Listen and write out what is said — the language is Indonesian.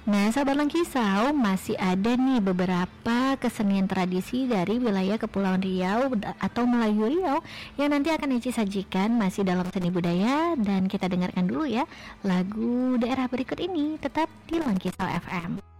Nah, sahabat Langkisau, masih ada nih beberapa kesenian tradisi dari wilayah Kepulauan Riau atau Melayu Riau yang nanti akan Eci sajikan masih dalam seni budaya, dan kita dengarkan dulu ya lagu daerah berikut ini tetap di Langkisau FM.